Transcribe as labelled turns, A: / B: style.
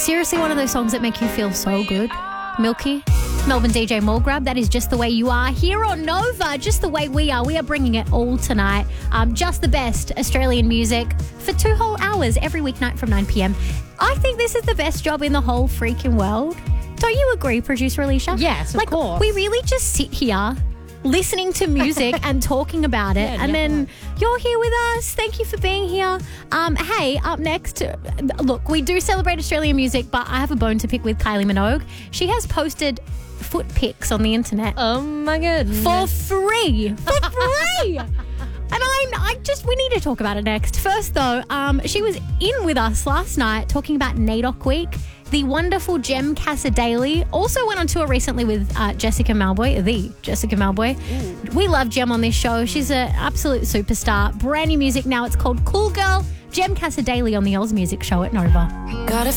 A: Seriously, one of those songs that make you feel so good. Milky, Melbourne DJ Mulgrab, that is Just the Way You Are here on Nova, just the way we are. We are bringing it all tonight. Just the best Australian music for 2 whole hours every weeknight from 9 p.m. I think this is the best job in the whole freaking world. Don't you agree, producer Alicia?
B: Yes, of course.
A: We really just sit here listening to music and talking about it, and then you're here with us. Thank you for being here. Hey, up next, look, we do celebrate Australian music, but I have a bone to pick with Kylie Minogue. She has posted foot pics on the internet.
B: Oh my goodness.
A: For free. And we need to talk about it next. First, though, she was in with us last night talking about NAIDOC Week. The wonderful Jem Casadei also went on tour recently with Jessica Mauboy, the Jessica Mauboy. Ooh. We love Jem on this show. She's an absolute superstar. Brand new music now. It's called Cool Girl. Jem Casadei on the Oz Music Show at Nova.